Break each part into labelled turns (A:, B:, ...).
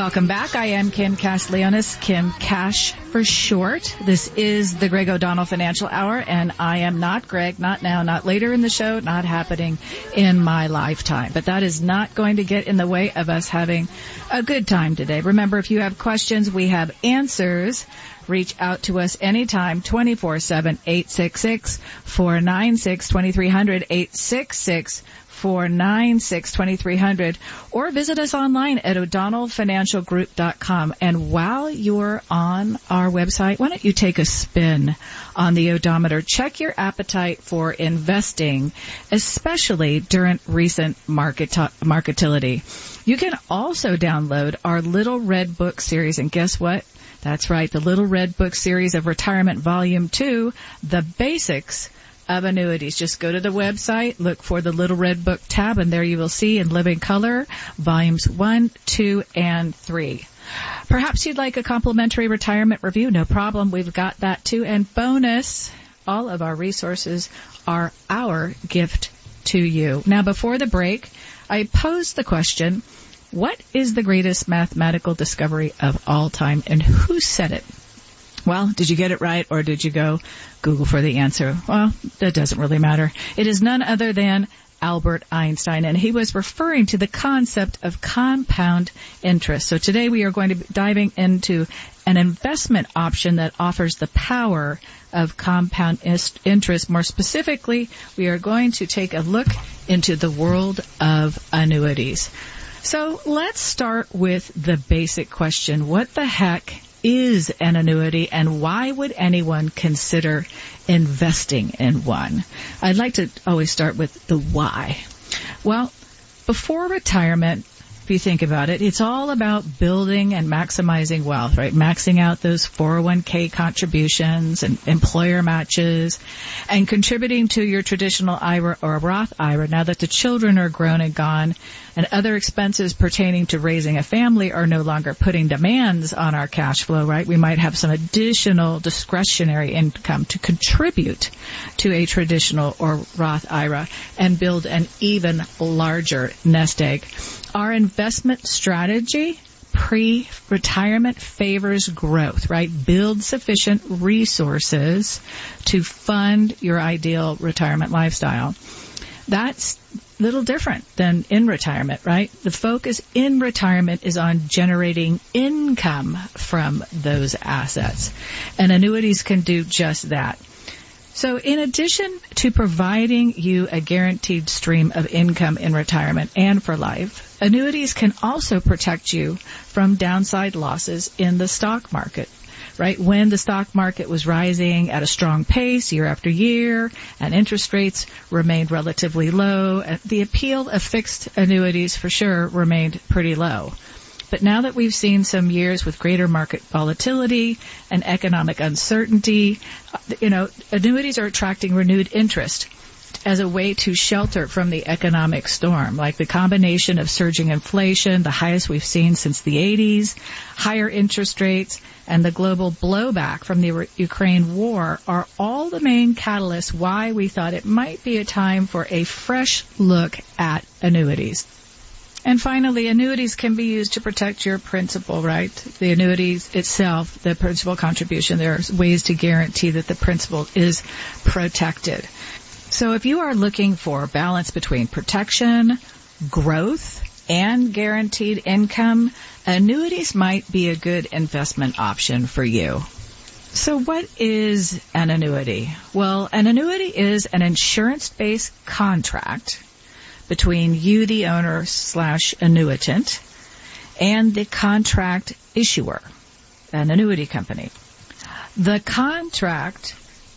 A: Welcome back. I am Kim Cash-Leonis, Kim Cash for short. This is the Greg O'Donnell Financial Hour, and I am not Greg, not now, not later in the show, not happening in my lifetime. But that is not going to get in the way of us having a good time today. Remember, if you have questions, we have answers. Reach out to us anytime, 24/7, 866-496-2300, 866-496-2300, or visit us online at o'donnellfinancialgroup.com. And while you're on our website, why don't you take a spin on the odometer? Check your appetite for investing, especially during recent marketility. You can also download our Little Red Book series, and guess what? That's right, the Little Red Book series of Retirement Volume 2, The Basics of Annuities. Just go to the website, look for the Little Red Book tab, and there you will see in living color Volumes 1, 2, and 3. Perhaps you'd like a complimentary retirement review. No problem, we've got that too. And bonus, all of our resources are our gift to you. Now, before the break, I posed the question, what is the greatest mathematical discovery of all time, and who said it? Well, did you get it right, or did you go Google for the answer? Well, that doesn't really matter. It is none other than Albert Einstein, and he was referring to the concept of compound interest. So today we are going to be diving into an investment option that offers the power of compound interest. More specifically, we are going to take a look into the world of annuities. So let's start with the basic question. What the heck is an annuity, and why would anyone consider investing in one? I'd like to always start with the why. Well, before retirement, if you think about it, it's all about building and maximizing wealth, right? Maxing out those 401k contributions and employer matches and contributing to your traditional IRA or Roth IRA now that the children are grown and gone and other expenses pertaining to raising a family are no longer putting demands on our cash flow, right? We might have some additional discretionary income to contribute to a traditional or Roth IRA and build an even larger nest egg. Our investment strategy pre-retirement favors growth, right? Build sufficient resources to fund your ideal retirement lifestyle. That's a little different than in retirement, right? The focus in retirement is on generating income from those assets. And annuities can do just that. So in addition to providing you a guaranteed stream of income in retirement and for life, annuities can also protect you from downside losses in the stock market, right? When the stock market was rising at a strong pace year after year and interest rates remained relatively low, the appeal of fixed annuities for sure remained pretty low. But now that we've seen some years with greater market volatility and economic uncertainty, annuities are attracting renewed interest as a way to shelter from the economic storm, like the combination of surging inflation, the highest we've seen since the 80s, higher interest rates, and the global blowback from the Ukraine war are all the main catalysts why we thought it might be a time for a fresh look at annuities. And finally, annuities can be used to protect your principal, right? The annuities itself, the principal contribution, there are ways to guarantee that the principal is protected. So if you are looking for balance between protection, growth, and guaranteed income, annuities might be a good investment option for you. So what is an annuity? Well, an annuity is an insurance-based contract between you, the owner / annuitant, and the contract issuer, an annuity company. The contract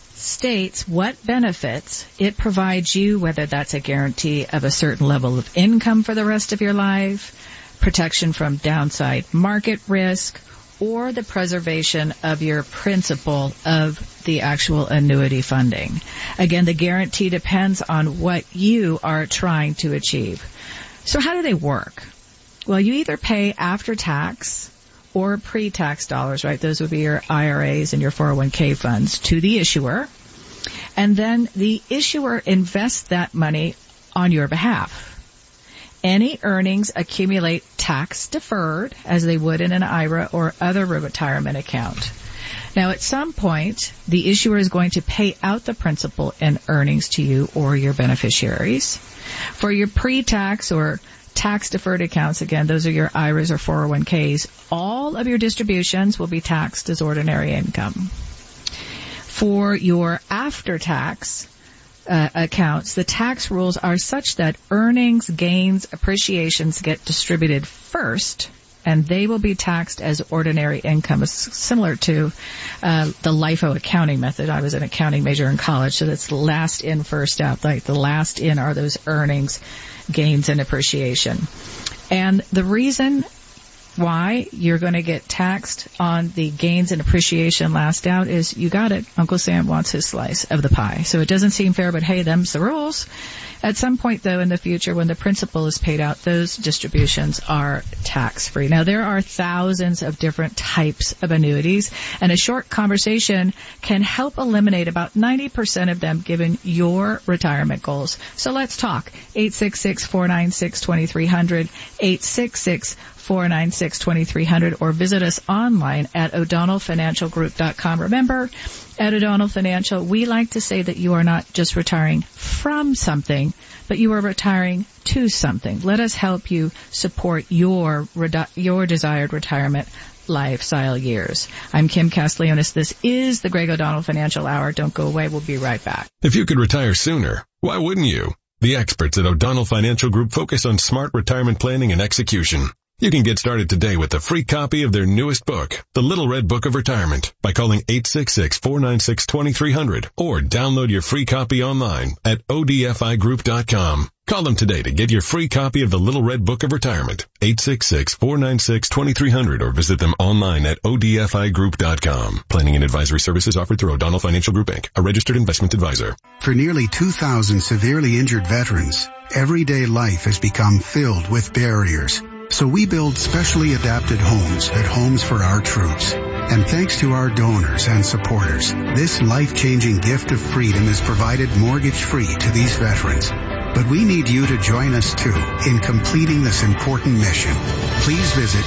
A: states what benefits it provides you, whether that's a guarantee of a certain level of income for the rest of your life, protection from downside market risk, or the preservation of your principal of the actual annuity funding. Again, the guarantee depends on what you are trying to achieve. So how do they work? Well, you either pay after tax or pre-tax dollars, right? Those would be your IRAs and your 401k funds to the issuer. And then the issuer invests that money on your behalf. Any earnings accumulate tax deferred as they would in an IRA or other retirement account. Now, at some point, the issuer is going to pay out the principal and earnings to you or your beneficiaries. For your pre-tax or tax-deferred accounts, again, those are your IRAs or 401ks, all of your distributions will be taxed as ordinary income. For your after-tax accounts, the tax rules are such that earnings, gains, appreciations get distributed first, and they will be taxed as ordinary income, similar to the LIFO accounting method. I was an accounting major in college, so that's last in, first out. Like the last in are those earnings, gains, and appreciation. And the reason why you're going to get taxed on the gains and appreciation last out is, you got it, Uncle Sam wants his slice of the pie. So it doesn't seem fair, but hey, them's the rules. At some point, though, in the future, when the principal is paid out, those distributions are tax-free. Now, there are thousands of different types of annuities, and a short conversation can help eliminate about 90% of them given your retirement goals. So let's talk. 866-496-2300, 866-496-2300, or visit us online at o'donnellfinancialgroup.com. Remember, at O'Donnell Financial, we like to say that you are not just retiring from something, but you are retiring to something. Let us help you support your desired retirement lifestyle years. I'm Kim Castellanos. This is the Greg O'Donnell Financial Hour. Don't go away. We'll be right back.
B: If you could retire sooner, why wouldn't you? The experts at O'Donnell Financial Group focus on smart retirement planning and execution. You can get started today with a free copy of their newest book, The Little Red Book of Retirement, by calling 866-496-2300 or download your free copy online at odfigroup.com. Call them today to get your free copy of The Little Red Book of Retirement, 866-496-2300, or visit them online at odfigroup.com. Planning and advisory services offered through O'Donnell Financial Group, Inc., a registered investment advisor.
C: For nearly 2,000 severely injured veterans, everyday life has become filled with barriers. So we build specially adapted homes at Homes for Our Troops. And thanks to our donors and supporters, this life-changing gift of freedom is provided mortgage-free to these veterans. But we need you to join us, too, in completing this important mission. Please visit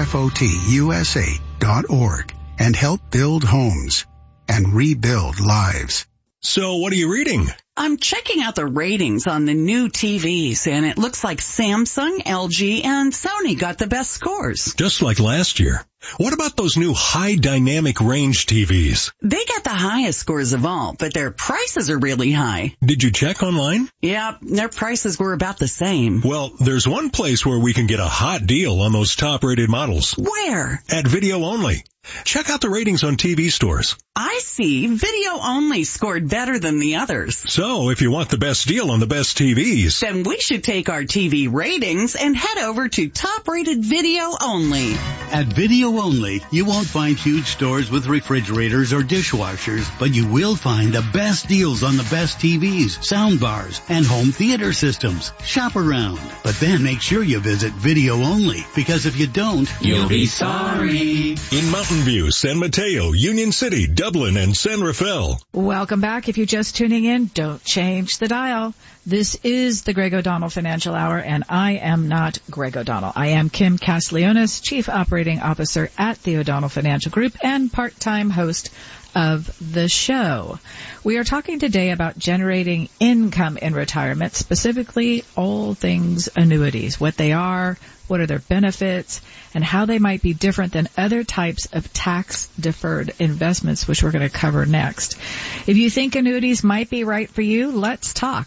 C: hfotusa.org and help build homes and rebuild lives.
D: So what are you reading?
E: I'm checking out the ratings on the new TVs, and it looks like Samsung, LG, and Sony got the best scores.
D: Just like last year. What about those new high dynamic range TVs?
E: They got the highest scores of all, but their prices are really high.
D: Did you check online?
E: Yeah, their prices were about the same.
D: Well, there's one place where we can get a hot deal on those top-rated models.
E: Where?
D: At Video Only. Check out the ratings on TV stores.
E: I see. Video Only scored better than the others.
D: So, if you want the best deal on the best TVs,
E: then we should take our TV ratings and head over to top-rated Video Only.
F: At Video Only, you won't find huge stores with refrigerators or dishwashers, but you will find the best deals on the best TVs, soundbars, and home theater systems. Shop around, but then make sure you visit Video Only, because if you don't,
E: you'll be sorry.
D: In Mountain View, San Mateo, Union City, Dublin, and San Rafael.
A: Welcome back. If you're just tuning in, don't change the dial. This is the Greg O'Donnell Financial Hour, and I am not Greg O'Donnell. I am Kim Castellanos, Chief Operating Officer at the O'Donnell Financial Group and part-time host of the show. We are talking today about generating income in retirement, specifically all things annuities, what they are, what are their benefits, and how they might be different than other types of tax-deferred investments, which we're going to cover next. If you think annuities might be right for you, let's talk.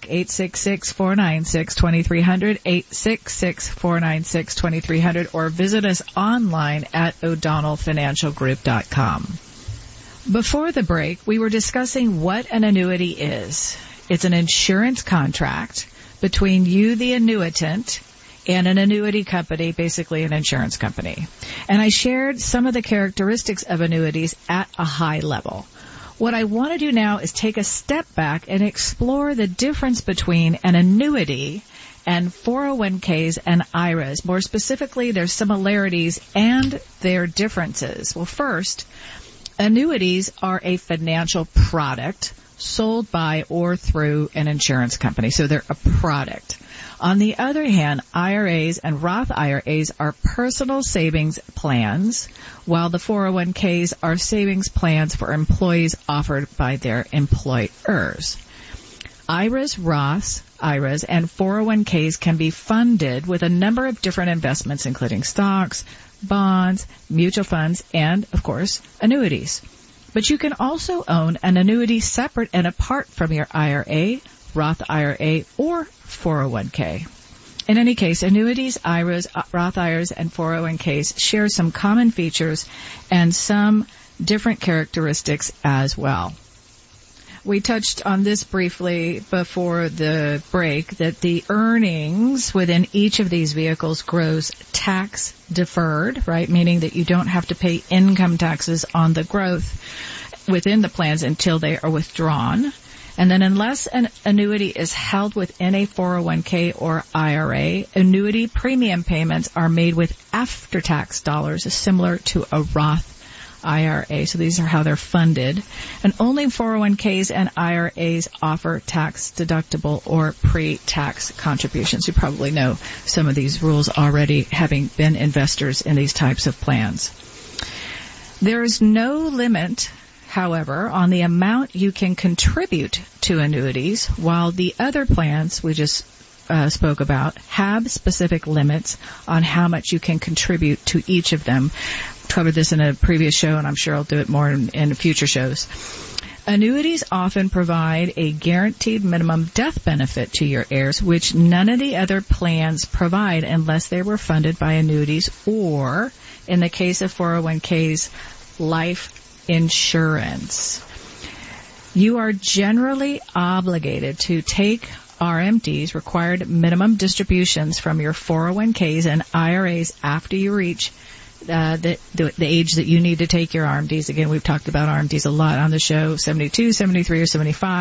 A: 866-496-2300, 866-496-2300, or visit us online at o'donnellfinancialgroup.com. Before the break, we were discussing what an annuity is. It's an insurance contract between you, the annuitant, and an annuity company, basically an insurance company. And I shared some of the characteristics of annuities at a high level. What I want to do now is take a step back and explore the difference between an annuity and 401ks and IRAs. More specifically, their similarities and their differences. Well, first, annuities are a financial product sold by or through an insurance company. So they're a product. On the other hand, IRAs and Roth IRAs are personal savings plans, while the 401ks are savings plans for employees offered by their employers. IRAs, Roths, IRAs, and 401ks can be funded with a number of different investments, including stocks, bonds, mutual funds, and, of course, annuities. But you can also own an annuity separate and apart from your IRA, Roth IRA, or 401k. In any case, annuities, IRAs, Roth IRAs, and 401ks share some common features and some different characteristics as well. We touched on this briefly before the break, that the earnings within each of these vehicles grows tax deferred, right? Meaning that you don't have to pay income taxes on the growth within the plans until they are withdrawn. And then unless an annuity is held within a 401k or IRA, annuity premium payments are made with after-tax dollars, similar to a Roth IRA. So these are how they're funded. And only 401ks and IRAs offer tax-deductible or pre-tax contributions. You probably know some of these rules already, having been investors in these types of plans. There is no limit, however, on the amount you can contribute to annuities, while the other plans we just spoke about have specific limits on how much you can contribute to each of them. Covered this in a previous show, and I'm sure I'll do it more in future shows. Annuities often provide a guaranteed minimum death benefit to your heirs, which none of the other plans provide unless they were funded by annuities or, in the case of 401ks, life insurance. You are generally obligated to take RMDs, required minimum distributions, from your 401ks and IRAs after you reach the age that you need to take your RMDs. Again, we've talked about RMDs a lot on the show, 72, 73, or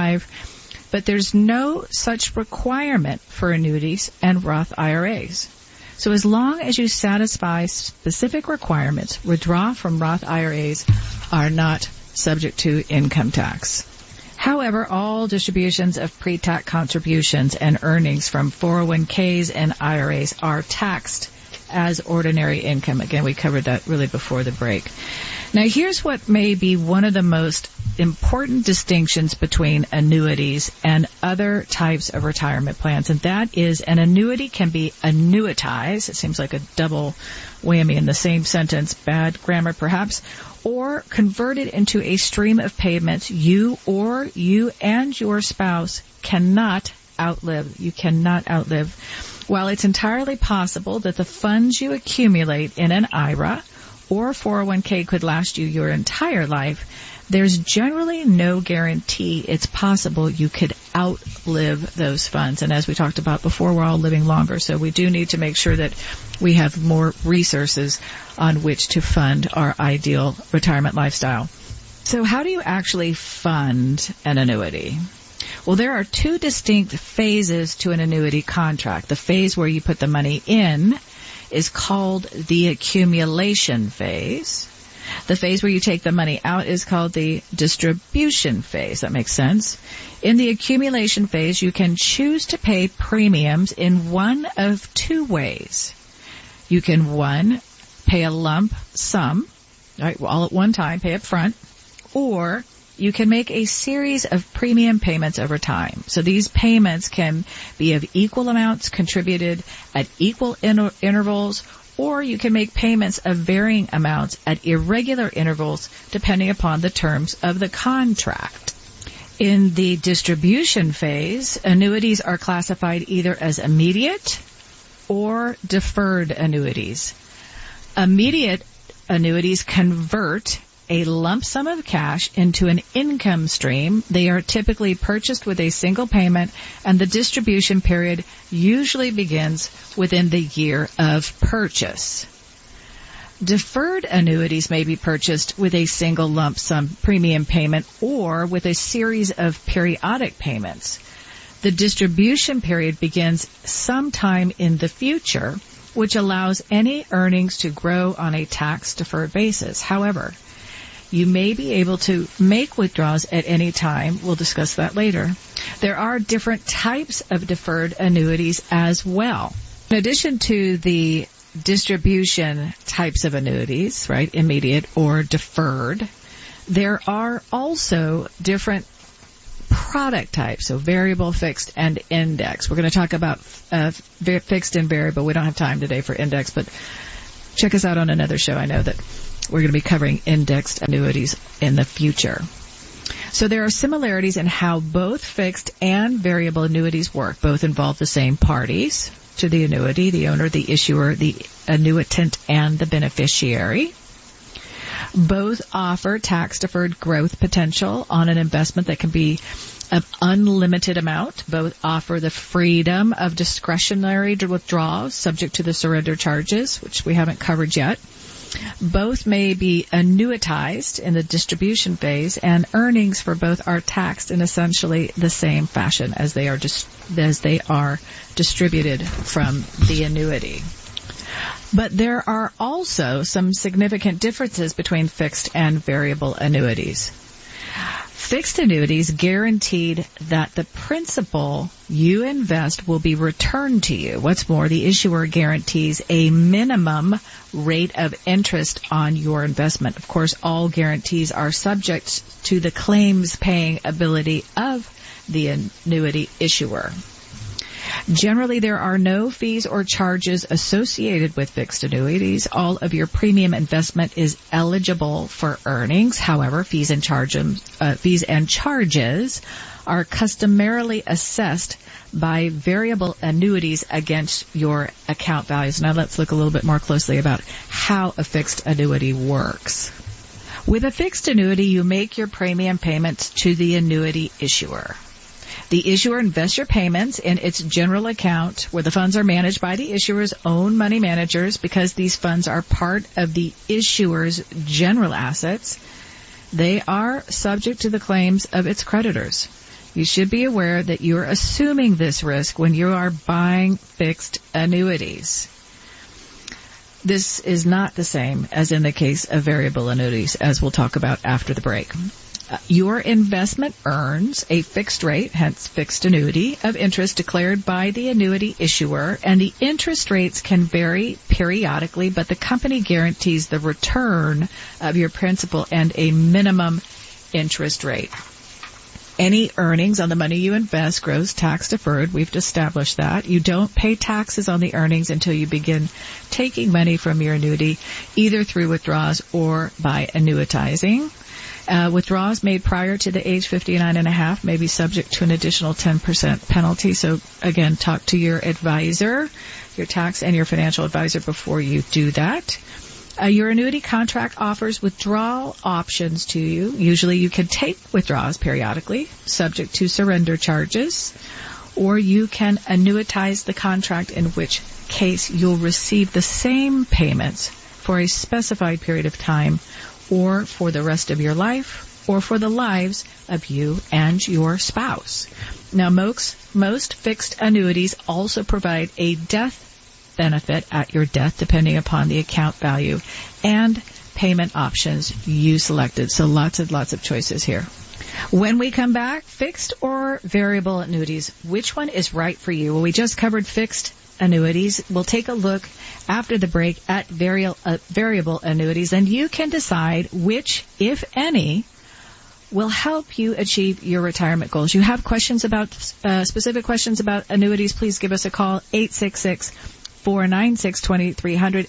A: 75. But there's no such requirement for annuities and Roth IRAs. So as long as you satisfy specific requirements, withdraw from Roth IRAs are not subject to income tax. However, all distributions of pre-tax contributions and earnings from 401ks and IRAs are taxed as ordinary income. Again, we covered that really before the break. Now, here's what may be one of the most important distinctions between annuities and other types of retirement plans, and that is an annuity can be annuitized. It seems like a double whammy in the same sentence, bad grammar perhaps, or converted into a stream of payments you and your spouse cannot outlive. You cannot outlive. While it's entirely possible that the funds you accumulate in an IRA or 401k could last you your entire life, there's generally no guarantee it's possible you could outlive those funds. And as we talked about before, we're all living longer, so we do need to make sure that we have more resources on which to fund our ideal retirement lifestyle. So how do you actually fund an annuity? Well, there are two distinct phases to an annuity contract. The phase where you put the money in is called the accumulation phase. The phase where you take the money out is called the distribution phase. That makes sense. In the accumulation phase, you can choose to pay premiums in one of two ways. You can, one, pay a lump sum, right, all at one time, pay up front, or you can make a series of premium payments over time. So these payments can be of equal amounts contributed at equal intervals, or you can make payments of varying amounts at irregular intervals depending upon the terms of the contract. In the distribution phase, annuities are classified either as immediate or deferred annuities. Immediate annuities convert a lump sum of cash into an income stream. They are typically purchased with a single payment, and the distribution period usually begins within the year of purchase. Deferred annuities may be purchased with a single lump sum premium payment or with a series of periodic payments. The distribution period begins sometime in the future, which allows any earnings to grow on a tax-deferred basis. However, You may be able to make withdrawals at any time. We'll discuss that later. There are different types of deferred annuities as well. In addition to the distribution types of annuities, right, immediate or deferred, there are also different product types, so variable, fixed, and index. We're going to talk about fixed and variable. We don't have time today for index, but check us out on another show. I know that we're going to be covering indexed annuities in the future. So there are similarities in how both fixed and variable annuities work. Both involve the same parties to the annuity, the owner, the issuer, the annuitant, and the beneficiary. Both offer tax-deferred growth potential on an investment that can be of unlimited amount. Both offer the freedom of discretionary withdrawals subject to the surrender charges, which we haven't covered yet. Both may be annuitized in the distribution phase, and earnings for both are taxed in essentially the same fashion as they are distributed from the annuity. But there are also some significant differences between fixed and variable annuities. Fixed annuities guaranteed that the principal you invest will be returned to you. What's more, the issuer guarantees a minimum rate of interest on your investment. Of course, all guarantees are subject to the claims paying ability of the annuity issuer. Generally, there are no fees or charges associated with fixed annuities. All of your premium investment is eligible for earnings. However, fees and charges are customarily assessed by variable annuities against your account values. Now let's look a little bit more closely about how a fixed annuity works. With a fixed annuity, you make your premium payments to the annuity issuer. The issuer invests your payments in its general account, where the funds are managed by the issuer's own money managers. Because these funds are part of the issuer's general assets, they are subject to the claims of its creditors. You should be aware that you're assuming this risk when you are buying fixed annuities. This is not the same as in the case of variable annuities, as we'll talk about after the break. Your investment earns a fixed rate, hence fixed annuity, of interest declared by the annuity issuer, and the interest rates can vary periodically, but the company guarantees the return of your principal and a minimum interest rate. Any earnings on the money you invest grows tax deferred. We've established that. You don't pay taxes on the earnings until you begin taking money from your annuity, either through withdrawals or by annuitizing. Withdrawals made prior to the age 59 and a half may be subject to an additional 10% penalty. So again, talk to your advisor, your tax and your financial advisor before you do that. Your annuity contract offers withdrawal options to you. Usually you can take withdrawals periodically, subject to surrender charges, or you can annuitize the contract, in which case you'll receive the same payments for a specified period of time, or for the rest of your life, or for the lives of you and your spouse. Now, most fixed annuities also provide a death benefit at your death, depending upon the account value and payment options you selected. So lots of choices here. When we come back, fixed or variable annuities, which one is right for you? Well, we just covered fixed annuities. We'll take a look after the break at variable annuities, and you can decide which, if any, will help you achieve your retirement goals. You have questions about specific questions about annuities, please give us a call, 866-496-2300,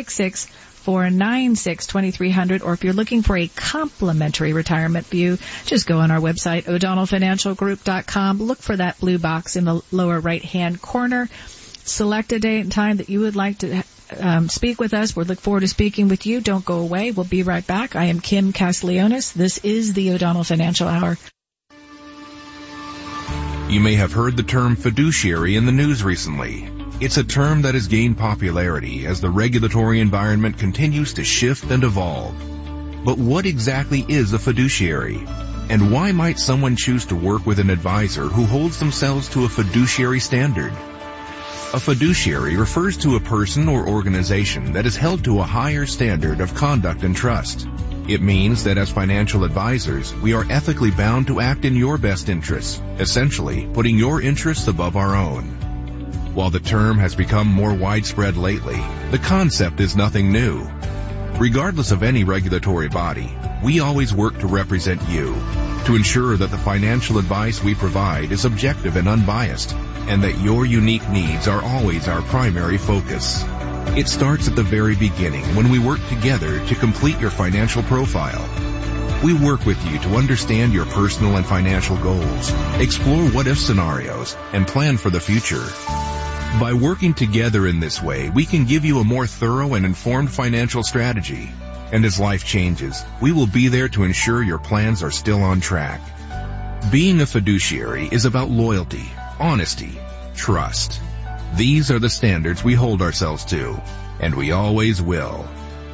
A: 866-496-2300, or if you're looking for a complimentary retirement view, just go on our website, o'donnellfinancialgroup.com, look for that blue box in the lower right-hand corner. Select a date and time that you would like to speak with us. We look forward to speaking with you. Don't go away. We'll be right back. I am Kim Castiglionis. This is the O'Donnell Financial Hour.
G: You may have heard the term fiduciary in the news recently. It's a term that has gained popularity as the regulatory environment continues to shift and evolve. But what exactly is a fiduciary? And why might someone choose to work with an advisor who holds themselves to a fiduciary standard? A fiduciary refers to a person or organization that is held to a higher standard of conduct and trust. It means that as financial advisors, we are ethically bound to act in your best interests, essentially putting your interests above our own. While the term has become more widespread lately, the concept is nothing new. Regardless of any regulatory body, we always work to represent you, to ensure that the financial advice we provide is objective and unbiased, and that your unique needs are always our primary focus. It starts at the very beginning when we work together to complete your financial profile. We work with you to understand your personal and financial goals, explore what-if scenarios, and plan for the future. By working together in this way, we can give you a more thorough and informed financial strategy. And as life changes, we will be there to ensure your plans are still on track. Being a fiduciary is about loyalty, honesty, trust. These are the standards we hold ourselves to, and we always will.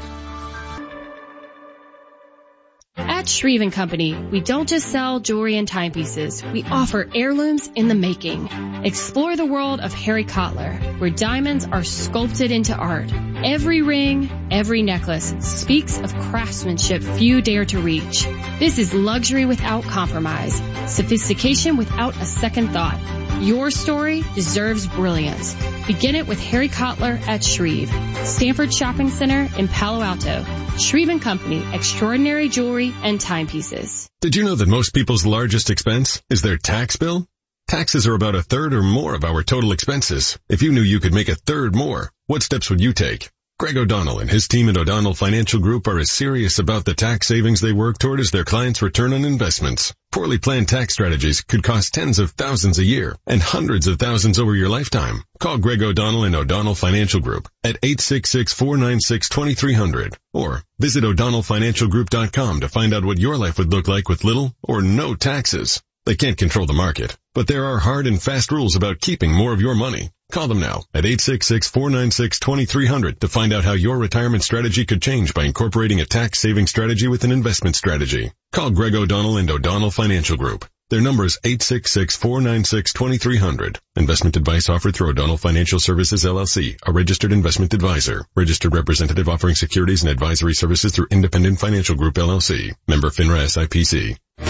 H: At Shreve & Company, we don't just sell jewelry and timepieces. We offer heirlooms in the making. Explore the world of Harry Cotler, where diamonds are sculpted into art. Every ring, every necklace speaks of craftsmanship few dare to reach. This is luxury without compromise, sophistication without a second thought. Your story deserves brilliance. Begin it with Harry Cotler at Shreve, Stanford Shopping Center in Palo Alto. Shreve & Company, extraordinary jewelry and timepieces.
B: Did you know that most people's largest expense is their tax bill? Taxes are about a third or more of our total expenses. If you knew you could make a third more, what steps would you take? Greg O'Donnell and his team at O'Donnell Financial Group are as serious about the tax savings they work toward as their clients' return on investments. Poorly planned tax strategies could cost tens of thousands a year and hundreds of thousands over your lifetime. Call Greg O'Donnell and O'Donnell Financial Group at 866-496-2300 or visit o'donnellfinancialgroup.com to find out what your life would look like with little or no taxes. They can't control the market, but there are hard and fast rules about keeping more of your money. Call them now at 866-496-2300 to find out how your retirement strategy could change by incorporating a tax-saving strategy with an investment strategy. Call Greg O'Donnell and O'Donnell Financial Group. Their number is 866-496-2300. Investment advice offered through O'Donnell Financial Services, LLC, a registered investment advisor. Registered representative offering securities and advisory services through Independent Financial Group, LLC. Member FINRA SIPC.